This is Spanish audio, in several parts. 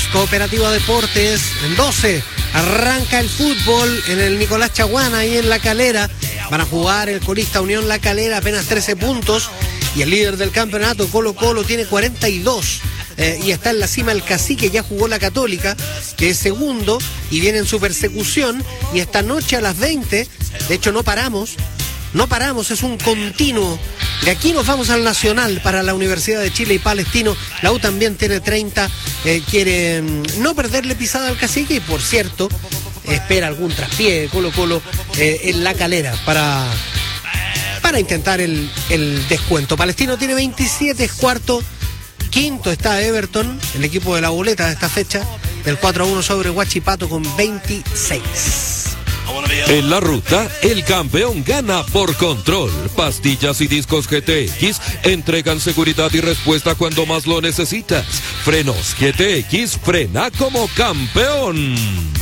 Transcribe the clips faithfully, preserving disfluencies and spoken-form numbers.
Cooperativa Deportes. En doce arranca el fútbol en el Nicolás Chaguán, ahí en La Calera. Van a jugar el colista Unión La Calera, apenas trece puntos. Y el líder del campeonato, Colo Colo, tiene cuarenta y dos. Eh, y está en la cima el Cacique, ya jugó la Católica, que es segundo y viene en su persecución. Y esta noche a las veinte, de hecho no paramos, no paramos, es un continuo. De aquí nos vamos al Nacional para la Universidad de Chile y Palestino. La U también tiene treinta, eh, quiere mm, no perderle pisada al Cacique y, por cierto, espera algún traspié de Colo Colo eh, en La Calera para, para intentar el, el descuento. Palestino tiene veintisiete, es cuarto. Quinto está Everton, el equipo de la boleta de esta fecha, del cuatro a uno sobre Huachipato con veintiséis. En la ruta, el campeón gana por Control. Pastillas y discos G T X entregan seguridad y respuesta cuando más lo necesitas. Frenos G T X, frena como campeón.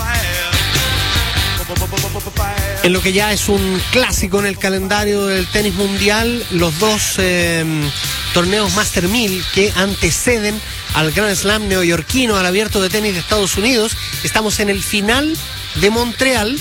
En lo que ya es un clásico en el calendario del tenis mundial, los dos eh, torneos Master mil que anteceden al Grand Slam neoyorquino, al Abierto de Tenis de Estados Unidos. Estamos en el final de Montreal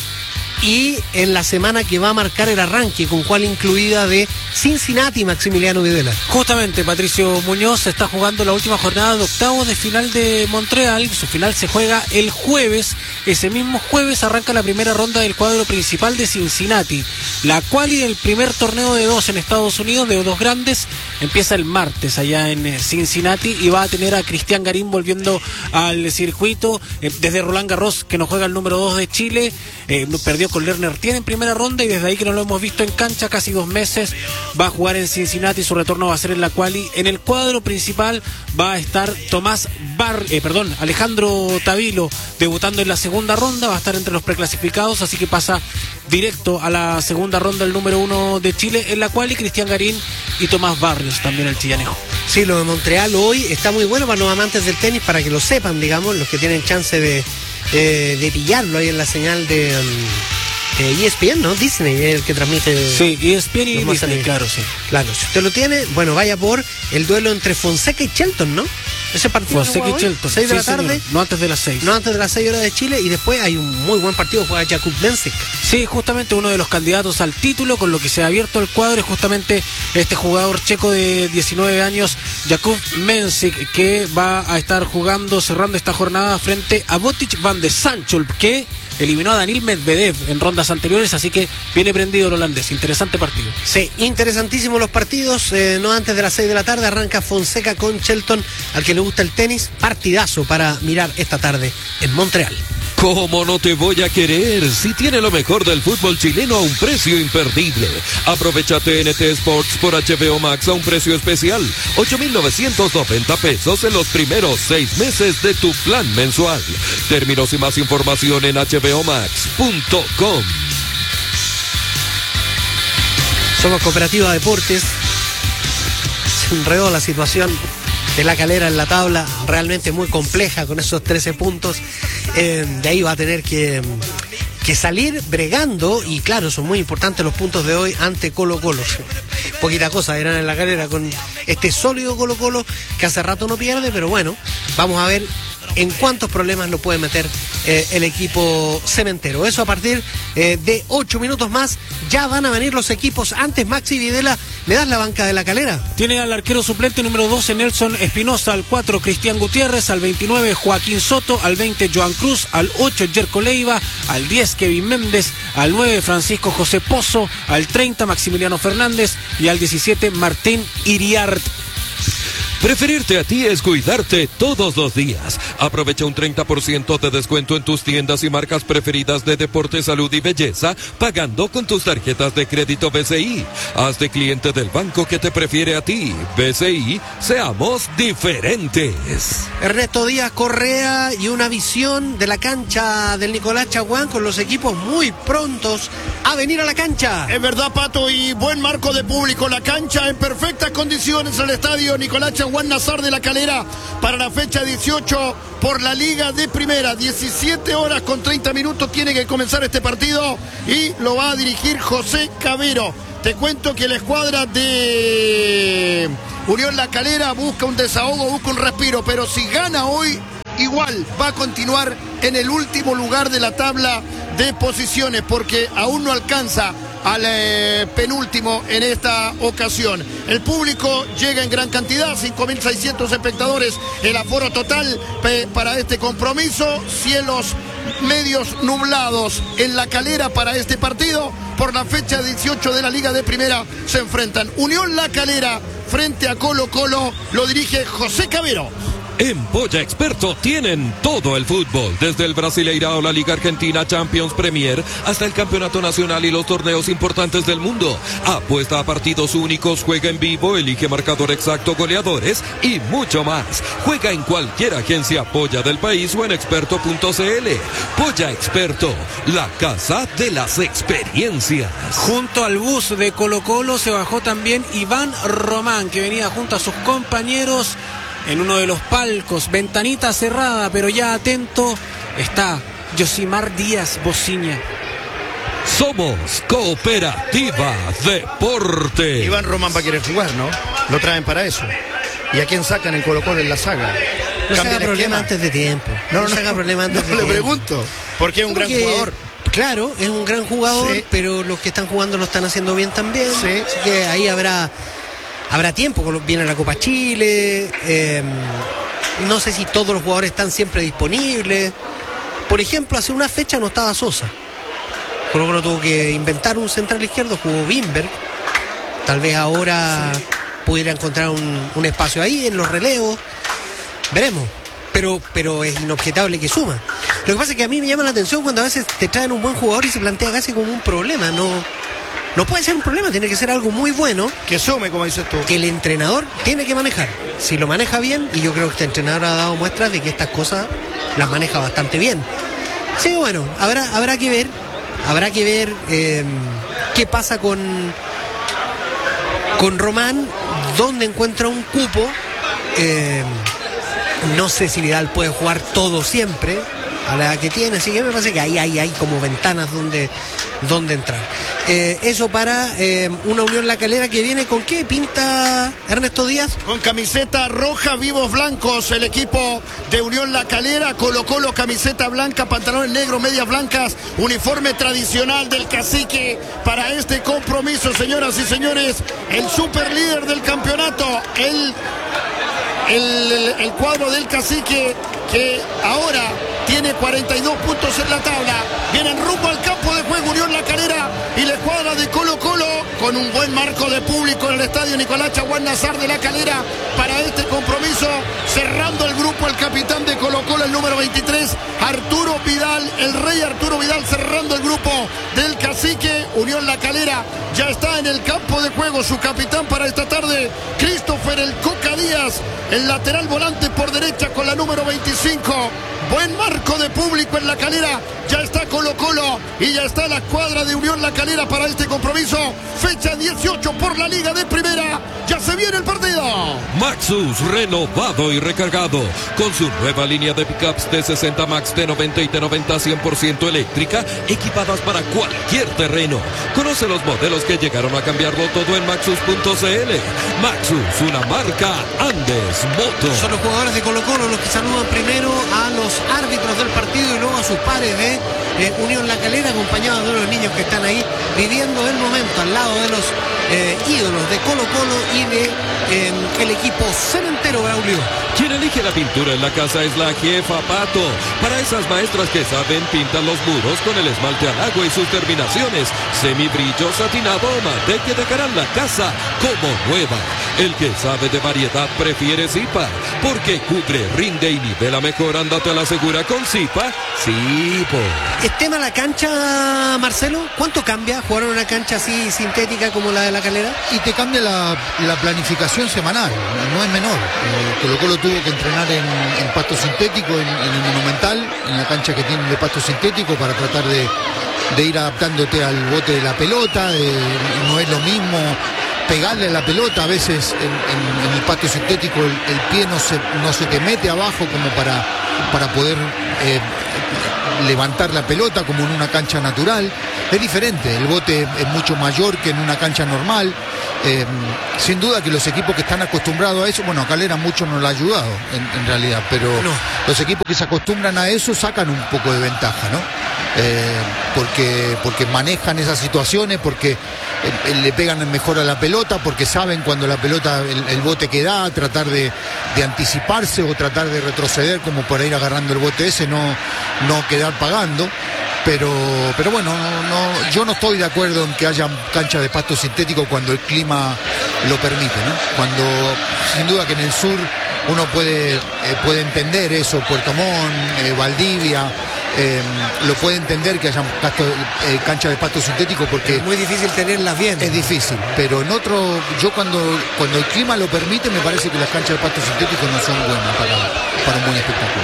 y en la semana que va a marcar el arranque, con cual incluida de Cincinnati, Maximiliano Videla. Justamente, Patricio Muñoz está jugando la última jornada de octavos de final de Montreal. Su final se juega el jueves. Ese mismo jueves arranca la primera ronda del cuadro principal de Cincinnati. La quali del primer torneo de dos en Estados Unidos, de dos grandes, empieza el martes allá en Cincinnati y va a tener a Cristian Garín volviendo al circuito eh, desde Roland Garros, que nos juega el número dos de Chile. Eh, perdió con Lerner tiene en primera ronda y desde ahí que no lo hemos visto en cancha casi dos meses. Va a jugar en Cincinnati, su retorno va a ser en la quali. En el cuadro principal va a estar Tomás Bar, eh, perdón, Alejandro Tavilo debutando en la segunda ronda, va a estar entre los preclasificados, así que pasa directo a la segunda ronda el número uno de Chile en la quali, Cristian Garín y Tomás Barrios, también el chillanejo. Sí, lo de Montreal hoy está muy bueno para los amantes del tenis, para que lo sepan, digamos, los que tienen chance de, eh, de pillarlo ahí en la señal de... Um... Eh, E S P N, ¿no? Disney es el que transmite. Sí, E S P N y Disney, claro, sí. Claro, si usted lo tiene, bueno, vaya por el duelo entre Fonseca y Shelton, ¿no? Ese partido. Fonseca y Shelton. seis de sí, la tarde. Señor. No antes de las seis. No antes de las seis horas de Chile. Y después hay un muy buen partido, juega Jakub Mensik. Sí, justamente uno de los candidatos al título, con lo que se ha abierto el cuadro, es justamente este jugador checo de diecinueve años, Jakub Mensik, que va a estar jugando, cerrando esta jornada frente a Botic van de Sanchol, que eliminó a Daniil Medvedev en rondas anteriores, así que viene prendido el holandés. Interesante partido. Sí, interesantísimos los partidos. Eh, no antes de las seis de la tarde arranca Fonseca con Shelton. Al que le gusta el tenis, partidazo para mirar esta tarde en Montreal. ¿Cómo no te voy a querer si tiene lo mejor del fútbol chileno a un precio imperdible? Aprovecha T N T Sports por H B O Max a un precio especial, ocho mil novecientos noventa pesos en los primeros seis meses de tu plan mensual. Términos y más información en h b o max punto com. Somos Cooperativa Deportes. Se enredó la situación de La Calera en la tabla, realmente muy compleja con esos trece puntos. Eh, de ahí va a tener que, que salir bregando, y claro, son muy importantes los puntos de hoy ante Colo Colo. Poquita cosa eran en La Calera con este sólido Colo Colo que hace rato no pierde, pero bueno, vamos a ver en cuántos problemas lo puede meter eh, el equipo cementero. Eso a partir eh, de ocho minutos más. Ya van a venir los equipos. Antes, Maxi Videla, ¿me das la banca de La Calera? Tiene al arquero suplente número doce, Nelson Espinosa, al cuatro, Cristian Gutiérrez, al veintinueve, Joaquín Soto, al veinte, Joan Cruz, al ocho, Jerko Leiva, al diez, Kevin Méndez, al nueve, Francisco José Pozo, al treinta, Maximiliano Fernández y al diecisiete, Martín Iriart. Preferirte a ti es cuidarte todos los días. Aprovecha un treinta por ciento de descuento en tus tiendas y marcas preferidas de deporte, salud y belleza, pagando con tus tarjetas de crédito B C I. Hazte cliente del banco que te prefiere a ti. B C I, seamos diferentes. Ernesto Díaz Correa y una visión de la cancha del Nicolás Chaguán con los equipos muy prontos a venir a la cancha. Es verdad, Pato, y buen marco de público. La cancha en perfectas condiciones, el estadio Nicolás Chaguán Juan Nazar de La Calera para la fecha dieciocho por la Liga de Primera. diecisiete horas con treinta minutos tiene que comenzar este partido y lo va a dirigir José Cabero. Te cuento que la escuadra de Unión La Calera busca un desahogo, busca un respiro, pero si gana hoy igual va a continuar en el último lugar de la tabla de posiciones porque aún no alcanza al eh, penúltimo en esta ocasión. El público llega en gran cantidad, cinco mil seiscientos espectadores, el aforo total pe, para este compromiso, cielos medios nublados en La Calera para este partido. Por la fecha dieciocho de la Liga de Primera se enfrentan Unión La Calera frente a Colo Colo, lo dirige José Cabero. En Polla Experto tienen todo el fútbol, desde el Brasileirao, la Liga Argentina, Champions, Premier, hasta el Campeonato Nacional y los torneos importantes del mundo. Apuesta a partidos únicos, juega en vivo, elige marcador exacto, goleadores y mucho más. Juega en cualquier agencia Polla del país o en experto punto c l. Polla Experto, la casa de las experiencias. Junto al bus de Colo Colo se bajó también Iván Román, que venía junto a sus compañeros en uno de los palcos, ventanita cerrada, pero ya atento, está Yosimar Díaz Bociña. Somos Cooperativa Deporte. Iván Román va a querer jugar, ¿no? Lo traen para eso. ¿Y a quién sacan en Colo Colo en la saga? No se haga problema antes de tiempo. No, no, no se haga problema antes no de le tiempo. pregunto, porque es un gran jugador. Claro, es un gran jugador, sí, pero los que están jugando lo están haciendo bien también. Sí. Así que ahí habrá... Habrá tiempo, viene la Copa Chile, eh, no sé si todos los jugadores están siempre disponibles. Por ejemplo, hace una fecha no estaba Sosa. Colo Colo tuvo que inventar un central izquierdo, jugó Wimberg. Tal vez ahora sí pudiera encontrar un, un espacio ahí en los relevos. Veremos. Pero, pero es inobjetable que suma. Lo que pasa es que a mí me llama la atención cuando a veces te traen un buen jugador y se plantea casi como un problema, no... No puede ser un problema, tiene que ser algo muy bueno. Que sume, como dices tú. Que el entrenador tiene que manejar. Si lo maneja bien, y yo creo que este entrenador ha dado muestras de que estas cosas las maneja bastante bien. Sí, bueno, habrá, habrá que ver, habrá que ver eh, qué pasa con, con Román, dónde encuentra un cupo. Eh, no sé si Vidal puede jugar todo siempre, a la edad que tiene, así que me parece que ahí hay, hay como ventanas donde, donde entrar. Eh, eso para eh, una Unión La Calera que viene con qué pinta Ernesto Díaz. Con camiseta roja, vivos blancos, el equipo de Unión La Calera. Colo Colo, camiseta blanca, pantalones negros, medias blancas, uniforme tradicional del cacique para este compromiso, señoras y señores. El super líder del campeonato, el, el, el, el cuadro del cacique, que ahora tiene cuarenta y dos puntos en la tabla. Vienen rumbo al campo de juego Unión La Calera y la escuadra de Colo Colo con un buen marco de público en el estadio Nicolás Chaguán Nazar de La Calera para este compromiso. Cerrando el grupo el capitán de Colo Colo, el número veintitrés, Arturo Vidal, el rey Arturo Vidal, cerrando el grupo del cacique. Unión La Calera ya está en el campo de juego. Su capitán para esta tarde, Christopher el Coca Díaz, el lateral volante por derecha con la número veinticinco. Buen marco de público en La Calera. Ya está Colo Colo y ya está la escuadra de Unión La Calera para este compromiso. Fecha dieciocho por la Liga de Primera. Ya se viene el partido. Maxus, renovado y recargado. Con su nueva línea de pickups T sesenta Max, T noventa y T noventa cien por ciento eléctrica, equipadas para cualquier terreno. Conoce los modelos que llegaron a cambiarlo todo en maxus punto c l. Maxus, una marca Andes Motos. Son los jugadores de Colo Colo los que saludan primero a los árbitros del partido y luego a sus pares de eh, Unión La Calera, acompañados de los niños que están ahí viviendo el momento al lado de los eh, ídolos de Colo Colo y de eh, el equipo cementero Braulio. Quien elige la pintura en la casa es la jefa Pato. Para esas maestras que saben, pintan los muros con el esmalte al agua y sus terminaciones, semibrillo, satinado o mate, que dejarán la casa como nueva. El que sabe de variedad prefiere Zipa, porque cubre, rinde y nivela mejor. Ándate a la segura con Zipa. Zipo. ¿Es tema la cancha, Marcelo? ¿Cuánto cambia jugar en una cancha así sintética como la de La Calera? Y te cambia la, la planificación semanal, no es menor. Eh, Colo Colo tuvo que entrenar en, en pasto sintético, en, en el Monumental, en la cancha que tienen de pasto sintético, para tratar de, de ir adaptándote al bote de la pelota. De, no es lo mismo pegarle a la pelota, a veces en, en, en el pasto sintético el, el pie no se, no se te mete abajo como para, para poder eh, levantar la pelota como en una cancha natural. es diferente, el bote es mucho mayor que en una cancha normal. Eh, sin duda que los equipos que están acostumbrados a eso, bueno, a Calera mucho no le ha ayudado en, en realidad, pero no. Los equipos que se acostumbran a eso sacan un poco de ventaja, ¿no? Eh, porque, porque manejan esas situaciones, porque eh, le pegan mejor a la pelota, porque saben cuando la pelota, el, el bote que da, tratar de, de anticiparse o tratar de retroceder como para ir agarrando el bote ese, no, no quedar pagando. Pero, pero bueno, no, yo no estoy de acuerdo en que haya cancha de pasto sintético cuando el clima lo permite, ¿no? Cuando, sin duda que en el sur uno puede, eh, puede entender eso, Puerto Montt, eh, Valdivia, eh, lo puede entender que haya pasto, eh, cancha de pasto sintético porque... Es muy difícil tenerlas bien. Es difícil, pero en otro, yo cuando, cuando el clima lo permite, me parece que las canchas de pasto sintético no son buenas para, para un buen espectáculo.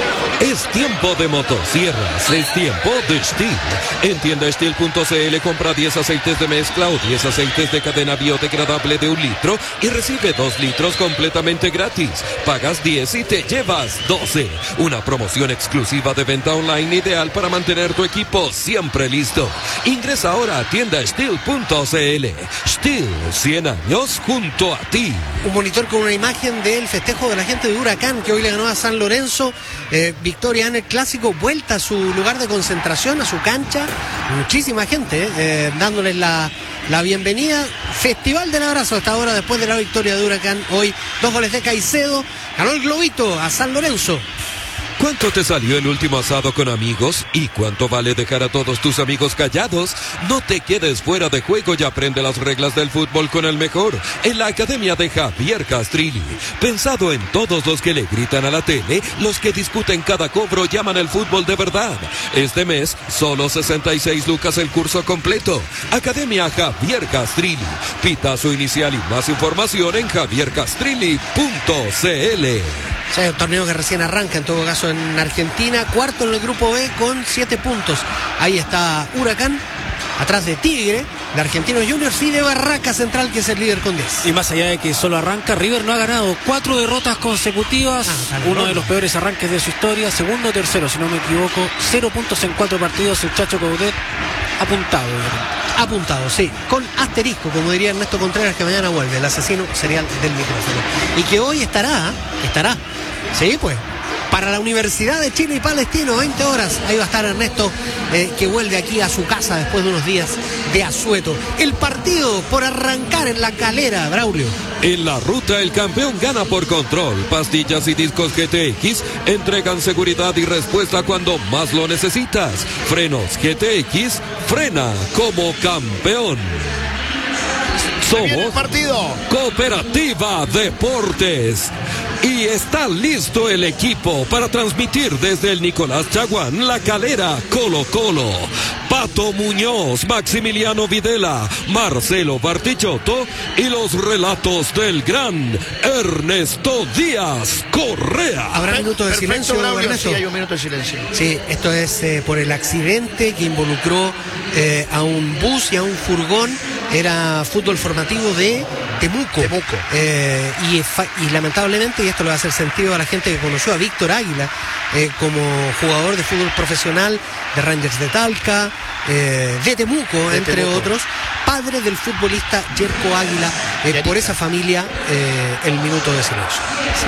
Es tiempo de motosierras, es tiempo de Stihl. En tienda Stihl punto c l compra diez aceites de mezcla o diez aceites de cadena biodegradable de un litro y recibe dos litros completamente gratis. Pagas diez y te llevas doce. Una promoción exclusiva de venta online ideal para mantener tu equipo siempre listo. Ingresa ahora a tienda Stihl punto c l. Stihl, cien años junto a ti. Un monitor con una imagen del festejo de la gente de Huracán que hoy le ganó a San Lorenzo. Eh, victoria en el clásico, vuelta a su lugar de concentración, a su cancha, muchísima gente eh, dándoles la, la bienvenida. Festival del abrazo hasta ahora después de la victoria de Huracán. Hoy dos goles de Caicedo, ganó el globito a San Lorenzo. ¿Cuánto te salió el último asado con amigos? ¿Y cuánto vale dejar a todos tus amigos callados? No te quedes fuera de juego y aprende las reglas del fútbol con el mejor en la Academia de Javier Castrilli. Pensado en todos los que le gritan a la tele, los que discuten cada cobro llaman el fútbol de verdad. Este mes, solo sesenta y seis lucas el curso completo. Academia Javier Castrilli. Pita su inicial y más información en javier castrilli punto c l. O sea, un torneo que recién arranca, en todo caso en Argentina, cuarto en el grupo B con siete puntos. Ahí está Huracán, atrás de Tigre, de Argentinos Juniors y de Barraca Central, que es el líder con diez. Y más allá de que solo arranca, River no ha ganado cuatro derrotas consecutivas, ah, uno no. de los peores arranques de su historia, segundo o tercero, si no me equivoco, cero puntos en cuatro partidos, el Chacho Coudet apuntado. Apuntado, sí, con asterisco, como diría Ernesto Contreras, que mañana vuelve, el asesino serial del micrófono. Y que hoy estará, estará, sí, pues, para la Universidad de Chile y Palestino, veinte horas. Ahí va a estar Ernesto, eh, que vuelve aquí a su casa después de unos días de asueto. El partido por arrancar en La Calera, Braulio. En la ruta, el campeón gana por control. Pastillas y discos G T X entregan seguridad y respuesta cuando más lo necesitas. Frenos G T X, frena como campeón. Somos partido. Cooperativa Deportes. Y está listo el equipo para transmitir desde el Nicolás Chaguán, La Calera, Colo Colo. Pato Muñoz, Maximiliano Videla, Marcelo Bartichotto y los relatos del gran Ernesto Díaz Correa. Habrá minuto de Perfecto, silencio, Braulio, Ernesto. sí, hay un minuto de silencio. Sí, esto es eh, por el accidente que involucró eh, a un bus y a un furgón. Era fútbol formativo de Temuco. Temuco. Eh, y, y lamentablemente, y esto le va a hacer sentido a la gente que conoció a Víctor Águila eh, como jugador de fútbol profesional de Rangers de Talca, eh, de Temuco, de entre Temuco. otros, padre del futbolista Yerko Águila. Eh, por esa familia, eh, el minuto de silencio. Sí.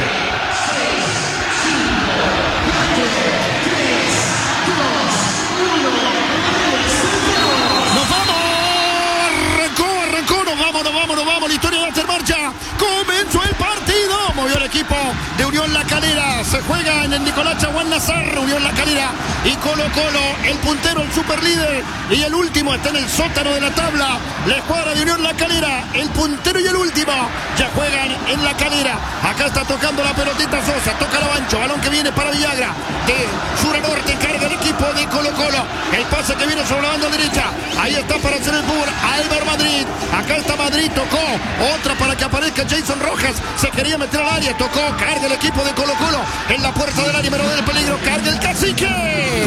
La historia de hacer marcha. Comenzó el partido. Movió el equipo de Unión La Calera. Se juega en el Nicolás Chaguán Nazar. Unión La Calera y Colo Colo, el puntero, el superlíder. Y el último está en el sótano de la tabla. La escuadra de Unión La Calera, el puntero y el último, ya juegan en La Calera. Acá está tocando la pelotita Sosa. Toca la Bancho. Balón que viene para Villagra. De sur a norte carga el equipo de Colo Colo. El pase que viene sobre la banda derecha. Ahí está para hacer el fútbol Álvaro Madrid. Acá está Madrid. Tocó. Otra para que aparezca Jason Rojas. Se quería meter al área. Tocó. Carga el equipo de Colo Colo en la puerta del área. Pero del peligro. Carga el Cacique. Con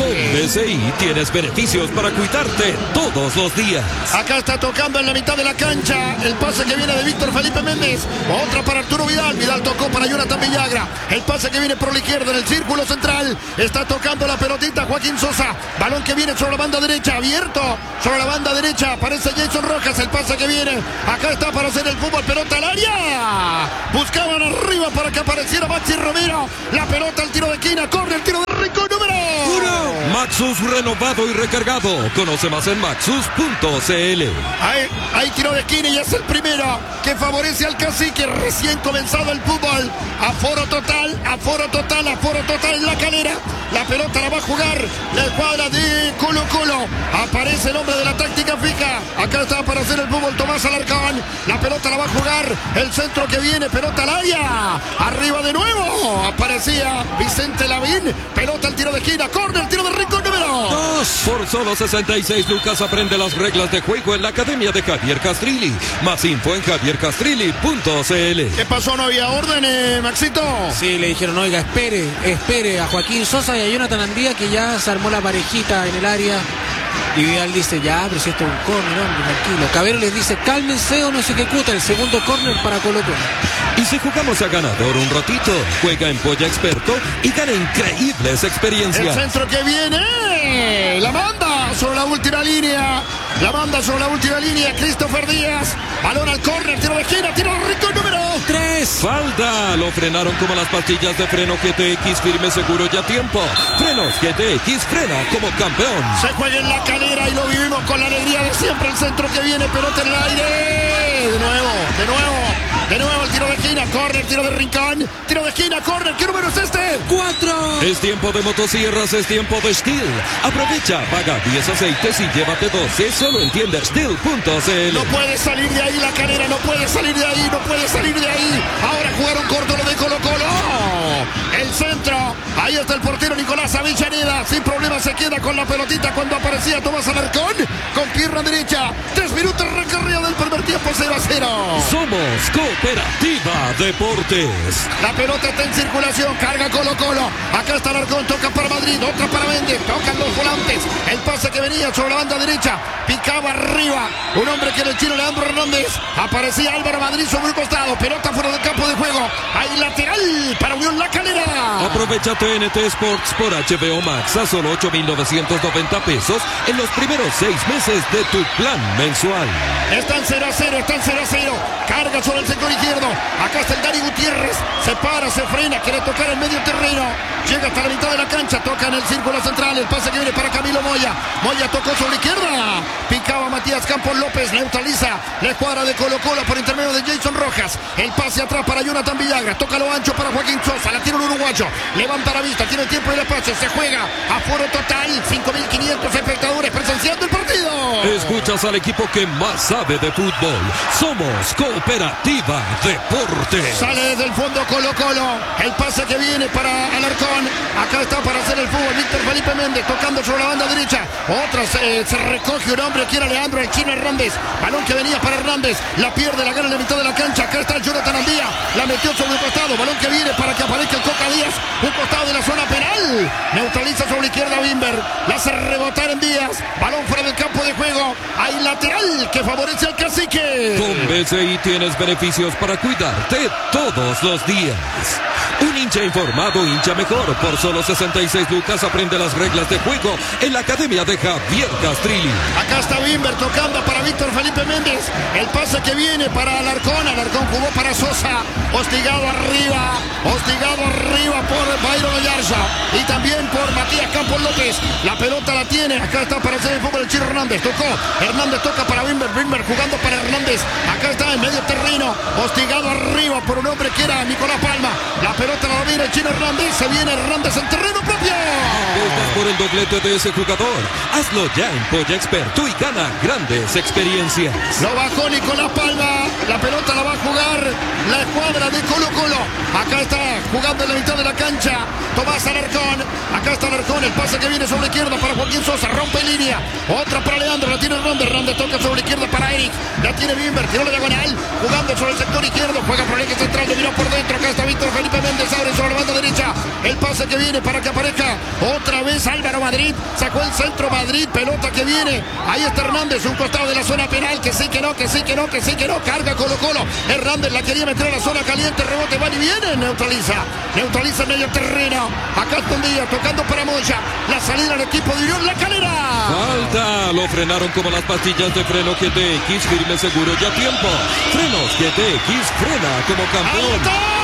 B C I tienes beneficios para cuidarte todos los días. Acá está tocando en la mitad de la cancha. El pase que viene de Víctor Felipe Méndez. Otra para Arturo Vidal. Vidal tocó para Jonathan Villagra. El pase que viene por la izquierda en el círculo central. Está tocando la pelotita Joaquín Sosa. Balón que viene sobre la banda derecha. Abierto sobre la banda derecha. Aparece Jason Rojas. El pase que viene. Acá está para hacer el fútbol. Pelota al área. Buscaban arriba para que apareciera Maxi Romero. La pelota al tiro de esquina. Corre el tiro de Rico número uno. Maxus renovado y recargado. Conoce más en maxus punto c l. Hay, hay tiro de esquina y es el primero que favorece al Cacique. Recién comenzado el fútbol. Aforo total, aforo total, aforo total en La Calera. La pelota la va a jugar la escuadra de Colo Colo. Aparece el hombre de la táctica fija. Acá está para hacer el fútbol Tomás Alarcón. La pelota la va a jugar. El centro que viene, pelota al área. Arriba de nuevo. Aparecía Vicente Lavín. Pelota al tiro de esquina. Corner, tiro de Rico número dos. Por solo sesenta y seis lucas aprende las reglas de juego en la academia de Javier Castrilli. Más info en javier castrilli punto c l. ¿Qué pasó? ¿No había orden, eh, Maxito? Sí, le dijeron, oiga, espere, espere a Joaquín Sosa y a Jonathan Andía, que ya se armó la parejita en el área. Y Vidal dice, ya, pero si esto es un córner, hombre, tranquilo. Cabero les dice, cálmense o no se ejecuta el segundo córner para Colo Colo. Y si jugamos a ganador un ratito, juega en Polla Experto y gana increíbles experiencias. El centro que viene, la manda sobre la última línea. La manda sobre la última línea, Christopher Díaz. Balón al córner, tiro de esquina, tiro rico número tres. Falta, lo frenaron como las pastillas de freno G T X, firme, seguro y a tiempo. Frenos G T X, frena como campeón. Se juega en La Calera y lo vivimos con la alegría de siempre. El centro que viene, pelota en el aire. De nuevo, de nuevo, de nuevo el tiro de esquina, córner, tiro de rincón, tiro de esquina, córner. ¿Qué número es este? Cuatro. Es tiempo de motosierras, es tiempo de Steel. Aprovecha, paga diez aceites y llévate doce solo en tienda steel punto c l. No puede salir de ahí La Calera, no puede salir de ahí, no puede salir de ahí. Ahora jugaron corto lo de Colo Colo. El centro, ahí está el portero Nicolás Avellaneda. Sin problema se queda con la pelotita cuando aparecía Tomás Alarcón. Con pierna derecha, tres minutos recorrido del primer tiempo, cero a cero. Somos Cooperativa Deportes. La pelota está en circulación, carga Colo Colo. Acá está Alarcón, toca para Madrid, otra para Méndez, tocan los volantes. El pase que venía sobre la banda derecha, picaba arriba. Un hombre que era el chino Leandro Hernández. Aparecía Álvaro Madrid sobre un costado, pelota fuera del campo de juego. Ahí lateral para Unión La Calera. Aprovecha T N T Sports por H B O Max a solo ocho mil novecientos noventa pesos en los primeros seis meses de tu plan mensual. Están cero a cero, están cero a cero. Carga sobre el sector izquierdo. Acá está el Dani Gutiérrez. Se para, se frena, quiere tocar el medio terreno. Llega hasta la mitad de la cancha, toca en el círculo central. El pase que viene para Camilo Moya. Moya tocó sobre la izquierda. Picaba Matías Campos López, neutraliza la escuadra de Colo Colo por intermedio de Jason Rojas. El pase atrás para Jonathan Villagra. Toca lo ancho para Joaquín Sosa. La tiene un uruguayo. Levanta la vista, tiene el tiempo y el espacio. Se juega a foro total. cinco mil quinientos espectadores presenciando el partido. Escuchas al equipo que más sabe de fútbol. Somos Cooperativa Deportes. Sale desde el fondo Colo Colo. El pase que viene para Alarcón. Acá está para hacer el fútbol Víctor Felipe Méndez tocando sobre la banda derecha. Otra se, se recoge un hombre. Aquí era Leandro, el chino Hernández. Balón que venía para Hernández. La pierde, la gana en la mitad de la cancha. Acá está el Jonathan Andía. La metió sobre el costado. Balón que viene para que aparezca el Coca Díaz. Un costado de la zona penal. Neutraliza sobre la izquierda Wimber. La hace rebotar en Díaz. Balón fuera del campo de juego. Hay lateral que favorece al Cacique. Con B C I tienes beneficios para cuidarte todos los días. Un hincha informado, hincha mejor. Por solo sesenta y seis lucas aprende las reglas de juego en la academia de Javier Castrilli. Acá está Wimber tocando para Víctor Felipe Méndez. El pase que viene para Alarcón. Alarcón jugó para Sosa. Hostigado arriba. Hostigado arriba por Bayron Oyarza. Y también por Matías Campos López. La pelota la tiene. Acá está para hacer el fútbol el Chino Hernández. Tocó. Hernández toca para Wimber. Wimber jugando para Hernández. Acá está en medio terreno. Hostigado arriba por un hombre que era Nicolás Palma. La pelota la domina el Chino Hernández. Se viene Hernández en terreno propio. Estás por el doblete de ese jugador. Hazlo ya en Polla Experto y gana grandes experiencias. Lo bajó Nicolás Palma. La pelota la va a jugar la escuadra de Colo Colo. Acá está jugando en la mitad de la cancha Tomás Alarcón. Acá está Alarcón, el pase que viene sobre la izquierda para Joaquín Sosa, rompe línea. Otra para Leandro, la tiene Hernández. Hernández toca sobre la izquierda para Eric. La tiene Bimber, tiró la diagonal, jugando sobre el sector izquierdo. Juega por el eje central, dominó por dentro. Acá está Víctor Felipe Méndez, abre sobre la banda derecha. El pase que viene para que aparezca otra vez Álvaro Madrid. Sacó el centro Madrid, pelota que viene. Ahí está Hernández, un costado de la zona penal. Que sí, que no, que sí, que no, que sí, que no. Carga Colo Colo. Hernández la quería meter a la zona caliente. Rebote, va y viene. Neutraliza. Neutraliza en medio terreno. Acá está un día tocando para Moya. La salida del equipo de Unión La Calera. Falta. Lo frenaron como las pastillas de freno G T X. Firme, seguro, ya tiempo. Frenos G T X, frena como campeón. ¡Alto!